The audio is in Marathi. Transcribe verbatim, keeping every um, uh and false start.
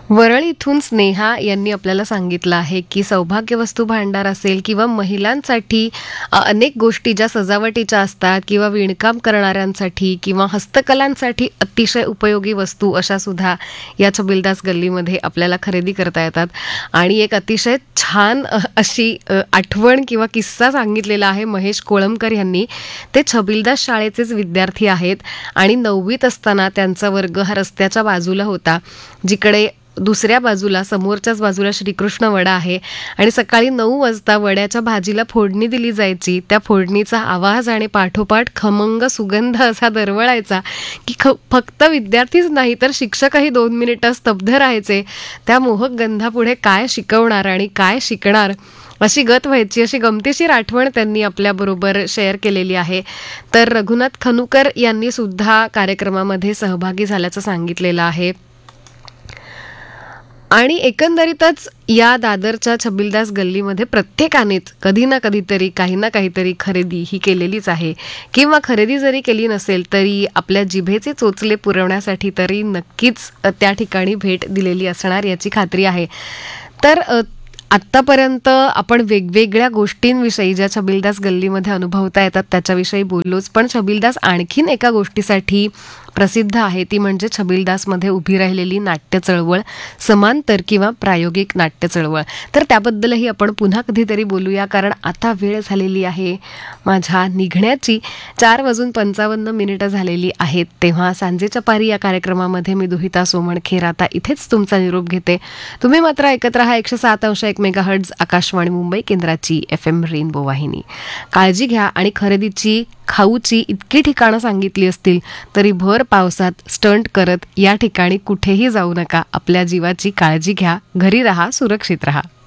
वरळी इथून स्नेहा यांनी आपल्याला सांगितलं आहे की सौभाग्य वस्तू भांडार असेल किंवा महिलांसाठी अ, अनेक गोष्टी ज्या सजावटीच्या असतात किंवा विणकाम करणाऱ्यांसाठी किंवा हस्तकलांसाठी अतिशय उपयोगी वस्तू अशा सुद्धा या छबिलदास गल्लीमध्ये आपल्याला खरेदी करता येतात. आणि एक अतिशय छान अ, अशी अ, आठवण किंवा किस्सा सांगितलेला आहे महेश कोळंबकर यांनी. ते छबिलदास शाळेचेच विद्यार्थी आहेत आणि नववीत असताना त्यांचा वर्ग हा रस्त्याच्या बाजूला होता, जिकडे दुसऱ्या बाजूला समोरच्याच बाजूला श्रीकृष्ण वडा आहे आणि सकाळी नऊ वाजता वड्याच्या भाजीला फोडणी दिली जायची. त्या फोडणीचा आवाज आणि पाठोपाठ खमंग सुगंध असा दरवळायचा की ख फक्त विद्यार्थीच नाही तर शिक्षकही दोन मिनिटं स्तब्ध राहायचे. त्या मोहक गंधापुढे काय शिकवणार आणि काय शिकणार अशी गत व्हायची. अशी गमतीशीर आठवण त्यांनी आपल्याबरोबर शेअर केलेली आहे. तर रघुनाथ खनुकर यांनी सुद्धा कार्यक्रमामध्ये सहभागी झाल्याचं सांगितलेलं आहे. आणि एकंदरीतच या दादरच्या छबिलदास गल्लीमध्ये प्रत्येकानेच कधी ना कधीतरी काही ना काहीतरी खरेदी ही केलेलीच आहे, किंवा खरेदी जरी केली नसेल तरी आपल्या जिभेचे चोचले पुरवण्यासाठी तरी नक्कीच त्या ठिकाणी भेट दिलेली असणार याची खात्री आहे. तर आत्तापर्यंत आपण वेगवेगळ्या गोष्टींविषयी ज्या छबिलदास गल्लीमध्ये अनुभवता येतात त्याच्याविषयी बोललोच, पण छबिलदास आणखीन एका गोष्टीसाठी प्रसिद्ध आहे, ती म्हणजे छबिलदासमध्ये उभी राहिलेली नाट्य चळवळ, समांतर किंवा प्रायोगिक नाट्य चळवळ. तर त्याबद्दलही आपण पुन्हा कधीतरी बोलूया, कारण आता वेळ झालेली आहे माझ्या निघण्याची. चार वाजून पंचावन्न मिनिटं झालेली आहेत. तेव्हा सांजेच्या पारी या कार्यक्रमामध्ये मी दुहिता सोमणखेर आता इथेच तुमचा निरोप घेते. तुम्ही मात्र ऐकत राहा एकशे सात अंश एक मेगाहर्ट्झ आकाशवाणी मुंबई केंद्राची एफ एम रेनबो वाहिनी. काळजी घ्या आणि खरेदीची खाऊची इतकी ठिकाणं सांगितली असतील तरी भर पावसात स्टंट करत या ठिकाणी कुठेही जाऊ नका. आपल्या जीवाची काळजी घ्या, घरी राहा, सुरक्षित राहा.